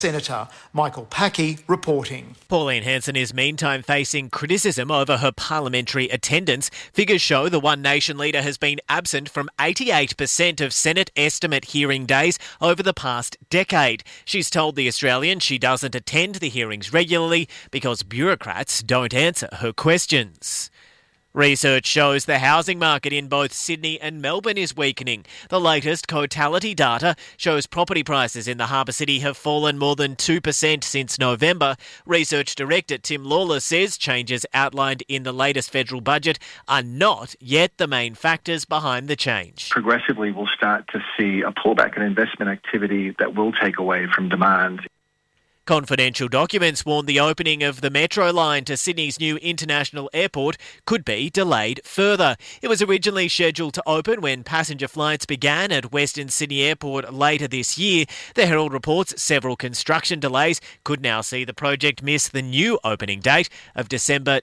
Senator Michael Packey reporting. Pauline Hanson is meantime facing criticism over her parliamentary attendance. Figures show the One Nation leader has been absent from 88% of Senate estimate hearing days over the past decade. She's told The Australian she doesn't attend the hearings regularly because bureaucrats don't answer her questions. Research shows the housing market in both Sydney and Melbourne is weakening. The latest Cotality data shows property prices in the Harbour City have fallen more than 2% since November. Research Director Tim Lawler says changes outlined in the latest federal budget are not yet the main factors behind the change. Progressively, we'll start to see a pullback in investment activity that will take away from demand. Confidential documents warn the opening of the Metro line to Sydney's new international airport could be delayed further. It was originally scheduled to open when passenger flights began at Western Sydney Airport later this year. The Herald reports several construction delays could now see the project miss the new opening date of December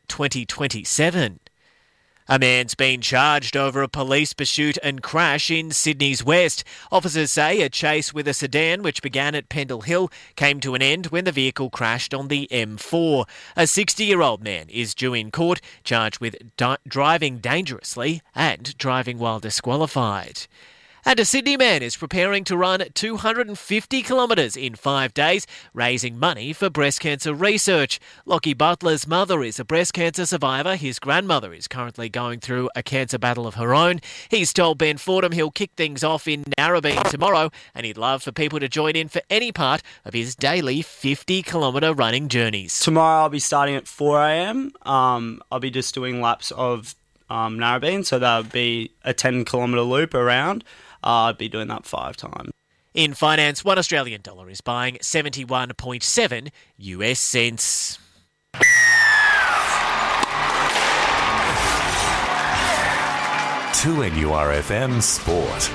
2027. A man's been charged over a police pursuit and crash in Sydney's west. Officers say a chase with a sedan, which began at Pendle Hill, came to an end when the vehicle crashed on the M4. A 60-year-old man is due in court, charged with driving dangerously and driving while disqualified. And a Sydney man is preparing to run 250 kilometres in 5 days, raising money for breast cancer research. Lockie Butler's mother is a breast cancer survivor. His grandmother is currently going through a cancer battle of her own. He's told Ben Fordham he'll kick things off in Narrabeen tomorrow, and he'd love for people to join in for any part of his daily 50-kilometre running journeys. Tomorrow I'll be starting at 4 a.m. I'll be just doing laps of Narrabeen, so that'll be a 10-kilometre loop around. I'd be doing that 5 times. In finance, $1 Australian dollar is buying 71.7 US cents. To NURFM Sport.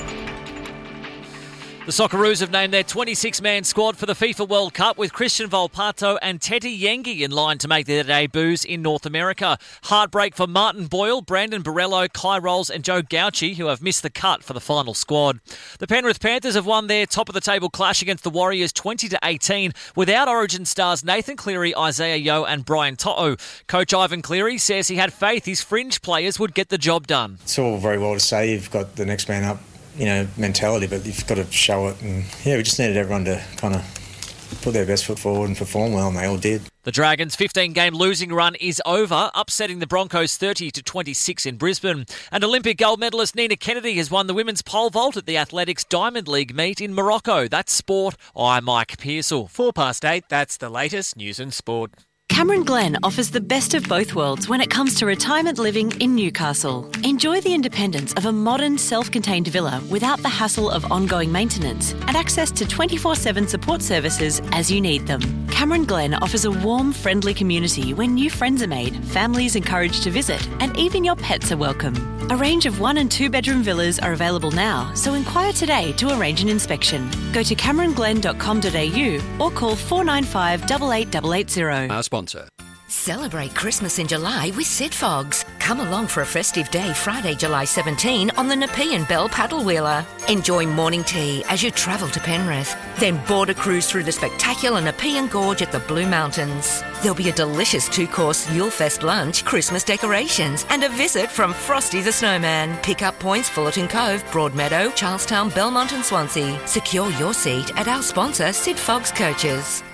The Socceroos have named their 26-man squad for the FIFA World Cup with Christian Volpato and Tete Yengi in line to make their debuts in North America. Heartbreak for Martin Boyle, Brandon Borello, Kai Rolls and Joe Gauchi, who have missed the cut for the final squad. The Penrith Panthers have won their top-of-the-table clash against the Warriors 20-18 without Origin stars Nathan Cleary, Isaiah Yeo and Brian To'o. Coach Ivan Cleary says he had faith his fringe players would get the job done. It's all very well to say you've got the next man up, mentality, but you've got to show it. And we just needed everyone to kind of put their best foot forward and perform well, and they all did. The Dragons' 15-game losing run is over, upsetting the Broncos 30-26 in Brisbane. And Olympic gold medalist Nina Kennedy has won the women's pole vault at the Athletics Diamond League meet in Morocco. That's sport. I'm Mike Pearsall. 8:04, that's the latest news and sport. Cameron Glen offers the best of both worlds when it comes to retirement living in Newcastle. Enjoy the independence of a modern, self-contained villa without the hassle of ongoing maintenance and access to 24/7 support services as you need them. Cameron Glen offers a warm, friendly community where new friends are made, families encouraged to visit, and even your pets are welcome. A range of 1- and 2-bedroom villas are available now, so inquire today to arrange an inspection. Go to cameronglen.com.au or call 495 88880. Our sponsor. Celebrate Christmas in July with Sid Fogs. Come along for a festive day Friday, July 17 on the Nepean Bell Paddle Wheeler. Enjoy morning tea as you travel to Penrith. Then board a cruise through the spectacular Nepean Gorge at the Blue Mountains. There'll be a delicious 2-course Yulefest lunch, Christmas decorations and a visit from Frosty the Snowman. Pick up points Fullerton Cove, Broadmeadow, Charlestown, Belmont and Swansea. Secure your seat at our sponsor Sid Fogs Coaches.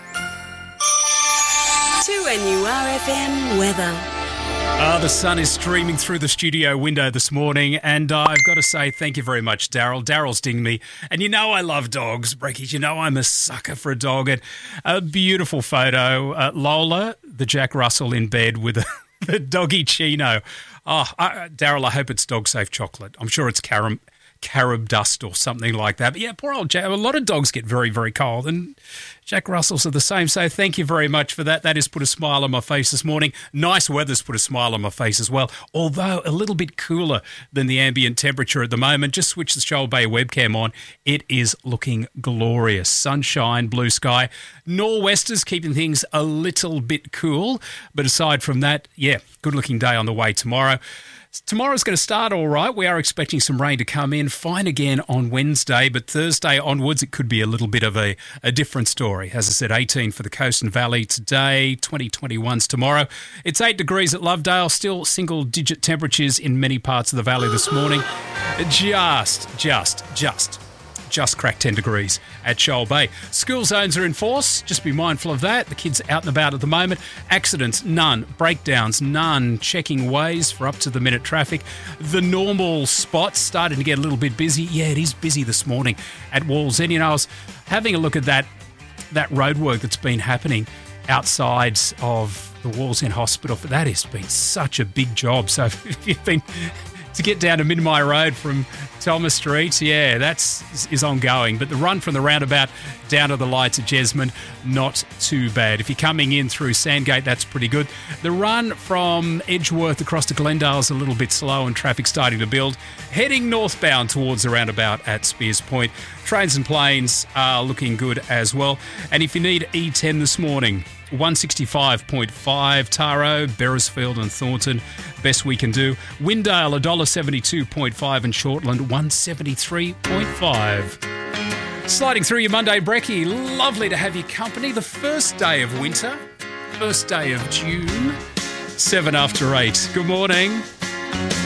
To NURFM weather. The sun is streaming through the studio window this morning, and I've got to say thank you very much, Daryl. Daryl's dinged me, and you know I love dogs, Brekkies. You know I'm a sucker for a dog. And a beautiful photo. Lola, the Jack Russell in bed with the doggy chino. Daryl, I hope it's dog-safe chocolate. I'm sure it's carob dust or something like that. But yeah, poor old Jack. A lot of dogs get very, very cold, and Jack Russells are the same. So thank you very much for that. That has put a smile on my face this morning. Nice weather's put a smile on my face as well, although a little bit cooler than the ambient temperature at the moment. Just switch the Shoal Bay webcam on. It is looking glorious. Sunshine, blue sky. Nor'westers keeping things a little bit cool. But aside from that, yeah, good-looking day on the way tomorrow. Tomorrow's going to start all right. We are expecting some rain to come in. Fine again on Wednesday, but Thursday onwards it could be a little bit of a different story. As I said, 18 for the Coast and Valley today, 2021's tomorrow. It's 8 degrees at Lovedale, still single-digit temperatures in many parts of the valley this morning. Just cracked 10 degrees at Shoal Bay. School zones are in force. Just be mindful of that. The kids out and about at the moment. Accidents, none. Breakdowns, none. Checking ways for up-to-the-minute traffic. The normal spots starting to get a little bit busy. Yeah, it is busy this morning at Wallsend. You know, I was having a look at that roadwork that's been happening outside of the Wallsend Hospital. That has been such a big job. So if you've been to get down to Minmi Road from Thomas Street, yeah, is ongoing. But the run from the roundabout down to the lights at Jesmond, not too bad. If you're coming in through Sandgate, that's pretty good. The run from Edgeworth across to Glendale is a little bit slow and traffic starting to build. Heading northbound towards the roundabout at Spears Point. Trains and planes are looking good as well. And if you need E10 this morning, 165.5 Taro, Beresfield and Thornton, best we can do. Windale $1.72.5 and Shortland 173.5. Sliding through your Monday brekkie, lovely to have your company. The first day of winter, first day of June, 7 after 8. Good morning.